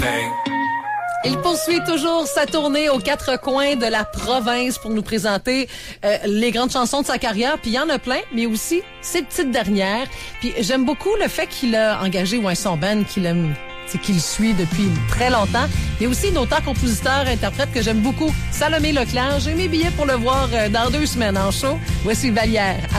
Il poursuit toujours sa tournée aux quatre coins de la province pour nous présenter les grandes chansons de sa carrière. Puis il y en a plein, mais aussi ses petites dernières. Puis j'aime beaucoup le fait qu'il a engagé son band qu'il suit depuis très longtemps. Il y a aussi une auteure, compositeur, interprète que j'aime beaucoup, Salomé Leclerc. J'ai mes billets pour le voir dans 2 semaines en show. Voici Vallière.